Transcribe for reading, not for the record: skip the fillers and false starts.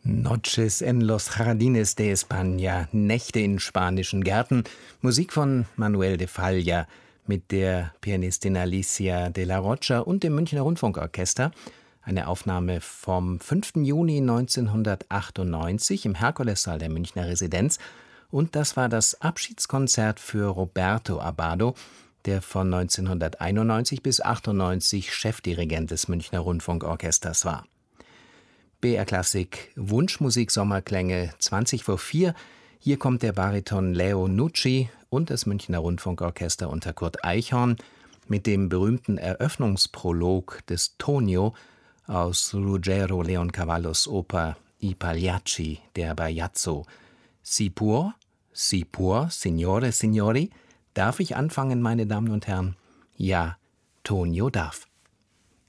Noches en los Jardines de España, Nächte in spanischen Gärten, Musik von Manuel de Falla mit der Pianistin Alicia de la Rocha und dem Münchner Rundfunkorchester. Eine Aufnahme vom 5. Juni 1998 im Herkulessaal der Münchner Residenz. Und das war das Abschiedskonzert für Roberto Abbado, der von 1991 bis 1998 Chefdirigent des Münchner Rundfunkorchesters war. BR Klassik Wunschmusik Sommerklänge 4:20. Hier kommt der Bariton Leo Nucci und das Münchner Rundfunkorchester unter Kurt Eichhorn mit dem berühmten Eröffnungsprolog des Tonio aus Ruggero Leoncavallos Oper I Pagliacci der Bajazzo. Si può, signore, signori? Darf ich anfangen, meine Damen und Herren? Ja, Tonio darf.